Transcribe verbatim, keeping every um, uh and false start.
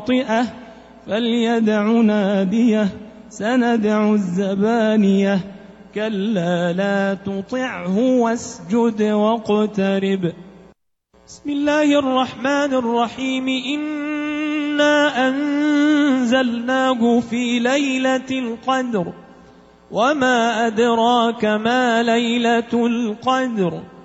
خاطئة فليدع ناديه سندع الزبانية كلا لا تطعه واسجد واقترب. بسم الله الرحمن الرحيم. إنا أنزلناه في ليلة القدر وما أدراك ما ليلة القدر